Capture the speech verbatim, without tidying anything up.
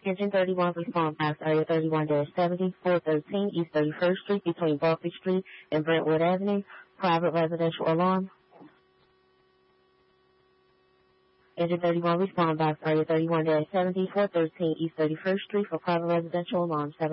Engine thirty-one, respond box area thirty-one seventy, four thirteen East thirty-first Street between Barclay Street and Brentwood Avenue. Private residential alarm. Engine thirty-one, respond box area thirty-one seventy, four thirteen East thirty-first Street for private residential alarm.